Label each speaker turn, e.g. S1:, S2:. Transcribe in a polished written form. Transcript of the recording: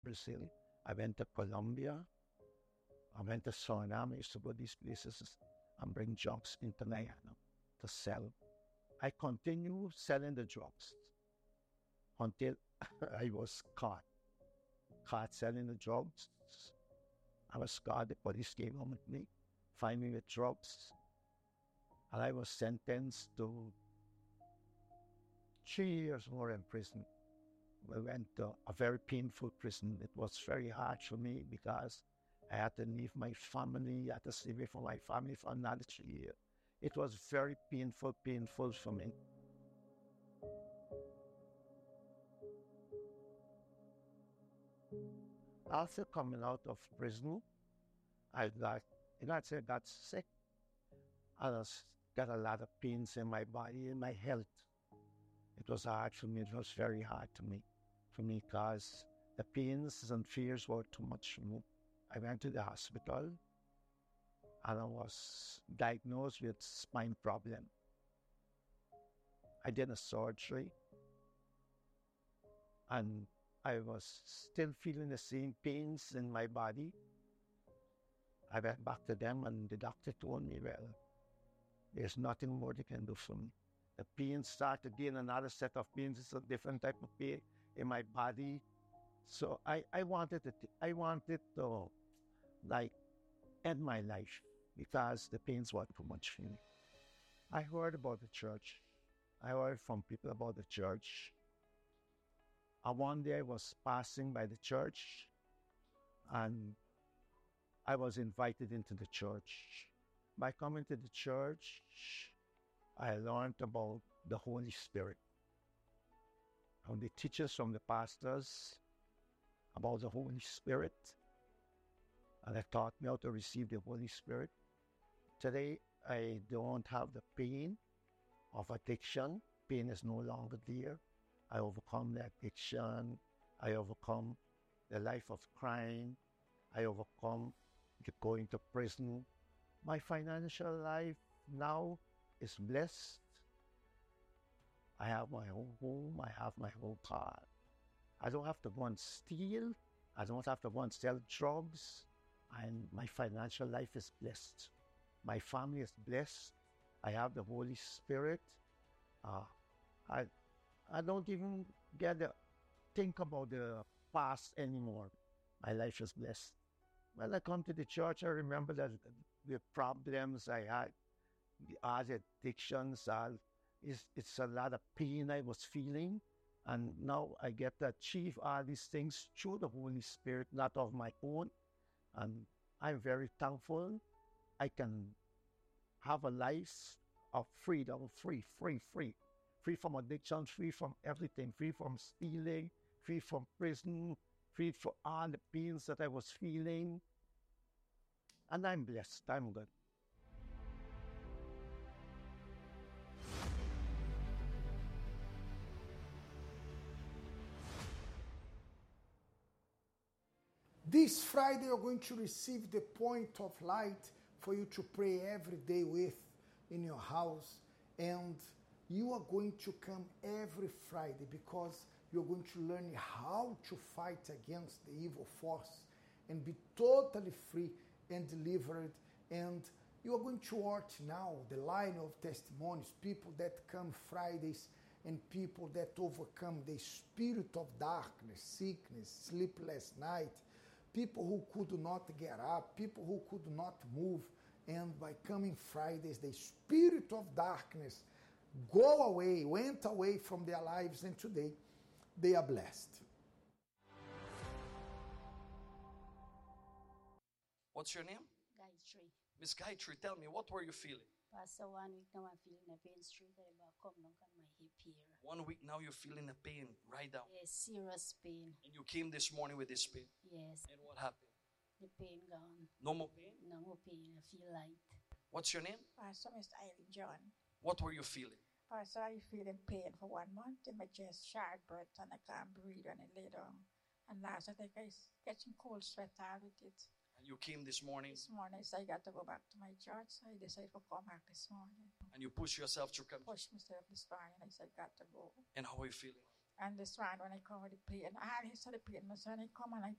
S1: Brazil. I went to Colombia. I went to Suriname. I used to go to these places and bring drugs into Guyana to sell. I continued selling the drugs until I was caught selling the drugs. I was caught. The police came home with me, find me with drugs, and I was sentenced to 3 years more in prison. We went to a very painful prison. It was very hard for me because I had to leave my family. I had to stay away from my family for another 3 years. It was very painful for me. After coming out of prison, I got sick. I just got a lot of pains in my body, in my health. It was hard for me. It was very hard for me because the pains and fears were too much for me. I went to the hospital and I was diagnosed with spine problem. I did a surgery and I was still feeling the same pains in my body. I went back to them and the doctor told me, well, there's nothing more they can do for me. The pain started again, another set of pains. It's a different type of pain in my body. So I wanted to like end my life because the pains were too much for me. I heard about the church. I heard from people about the church. And one day I was passing by the church and I was invited into the church. By coming to the church, I learned about the Holy Spirit. And the teachers from the pastors about the Holy Spirit. And they taught me how to receive the Holy Spirit. Today, I don't have the pain of addiction. Pain is no longer there. I overcome the addiction. I overcome the life of crime. I overcome going to prison. My financial life now is blessed. I have my own home. I have my own car. I don't have to go and steal. I don't have to go and sell drugs. And my financial life is blessed. My family is blessed. I have the Holy Spirit. I don't even get to think about the past anymore. My life is blessed. When I come to the church, I remember that the problems I had, the other addictions, it's a lot of pain I was feeling. And now I get to achieve all these things through the Holy Spirit, not of my own. And I'm very thankful I can have a life of freedom, free from addiction, free from everything, free from stealing, free from prison, free from all the pains that I was feeling. And I'm blessed. I'm good.
S2: This Friday, you're going to receive the point of light for you to pray every day with in your house. And you are going to come every Friday because you're going to learn how to fight against the evil force and be totally free and delivered. And you are going to watch now the line of testimonies, people that come Fridays and people that overcome the spirit of darkness, sickness, sleepless night, people who could not get up, people who could not move. And by coming Fridays, the spirit of darkness went away from their lives, and today they are blessed.
S3: What's your name?
S4: Gayatri.
S3: Miss Gayatri, tell me, what were you feeling?
S4: Pastor, 1 week now I'm feeling a pain straight about come down on my hip here.
S3: 1 week now you're feeling a pain right down.
S4: Yes, serious pain.
S3: And you came this morning with this pain.
S4: Yes.
S3: And what happened?
S4: The pain gone.
S3: No more pain?
S4: No more pain. I feel light.
S3: What's your name?
S5: Pastor, Mr. Eileen John.
S3: What were you feeling?
S5: Pastor, I feeling pain for 1 month in my chest, short breath, and I can't breathe when I lay down. And last I think I catching cold sweat out with it.
S3: And you came this morning?
S5: This morning, so I got to go back to my church. So I decided to come back this morning.
S3: And you push yourself to come?
S5: Push myself this morning. I said, got to go.
S3: And how are you feeling?
S5: And this one, when I come with the pain, I had his the pain, my son, he come and I